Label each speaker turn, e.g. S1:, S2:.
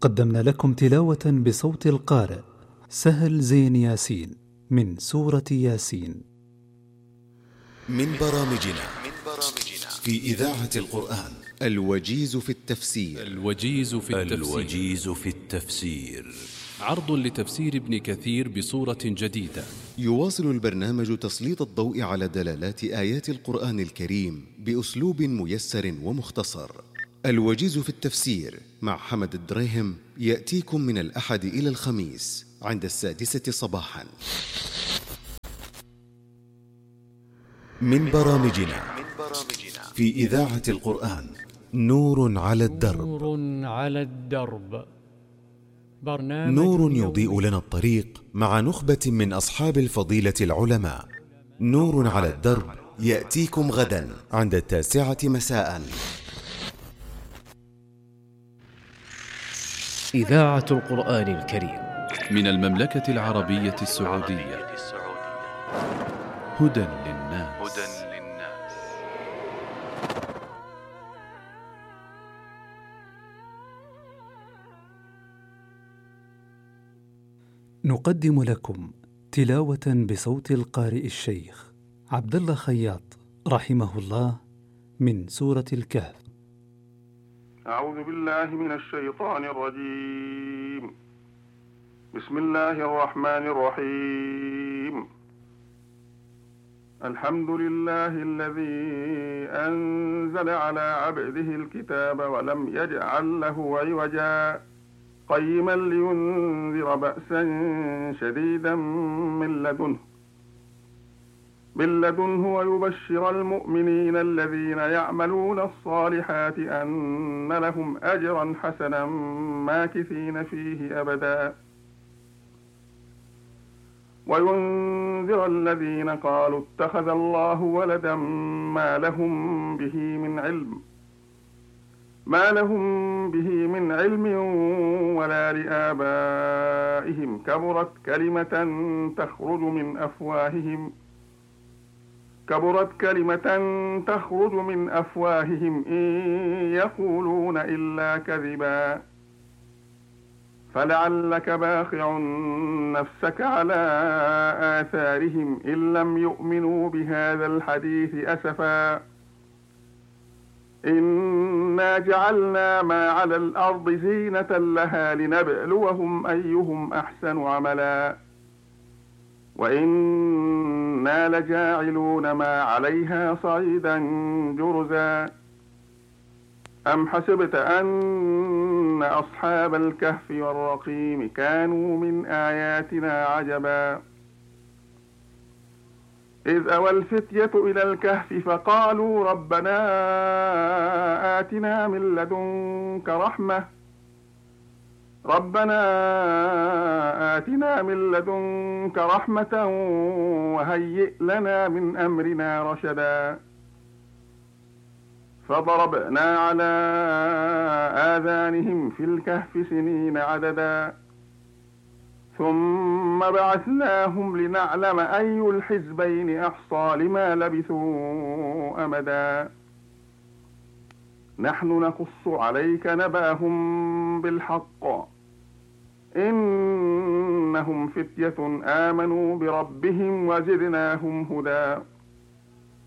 S1: قدمنا لكم تلاوة بصوت القارئ سهل زين ياسين من سورة ياسين.
S2: من برامجنا في إذاعة القرآن الوجيز في التفسير.
S3: الوجيز في التفسير عرض لتفسير ابن كثير بصورة جديدة.
S2: يواصل البرنامج تسليط الضوء على دلالات آيات القرآن الكريم بأسلوب ميسر ومختصر. الوجيز في التفسير مع حمد الدريهم يأتيكم من الأحد إلى الخميس عند 6:00 صباحا. من برامجنا في إذاعة القرآن نور على الدرب. نور يضيء لنا الطريق مع نخبة من أصحاب الفضيلة العلماء. نور على الدرب يأتيكم غدا عند 9:00 مساء.
S4: إذاعة القرآن الكريم
S3: من المملكة العربية السعودية. هدى للناس.
S1: نقدم لكم تلاوة بصوت القارئ الشيخ عبد الله خياط رحمه الله من سورة الكهف.
S5: أعوذ بالله من الشيطان الرجيم. بسم الله الرحمن الرحيم. الحمد لله الذي أنزل على عبده الكتاب ولم يجعل له عوجا قيما لينذر بأسا شديدا من لدنه ويبشر المؤمنين الذين يعملون الصالحات أن لهم أجرا حسنا ماكثين فيه أبدا وينذر الذين قالوا اتخذ الله ولدا ما لهم به من علم ولا لآبائهم كبرت كلمة تخرج من أفواههم إن يقولون إلا كذبا فلعلك باخع نفسك على آثارهم إن لم يؤمنوا بهذا الحديث أسفا إنا جعلنا ما على الأرض زينة لها لنبلوهم أيهم أحسن عملا وإنا لجاعلون ما عليها صعيدا جرزا أم حسبت أن أصحاب الكهف والرقيم كانوا من آياتنا عجبا إذ أوى الفتية إلى الكهف فقالوا ربنا آتنا من لدنك رحمة وهيئ لنا من أمرنا رشدا فضربنا على آذانهم في الكهف سنين عددا ثم بعثناهم لنعلم أي الحزبين أحصى لما لبثوا أمدا نحن نقص عليك نبأهم بالحق إنهم فتية آمنوا بربهم وزدناهم هدى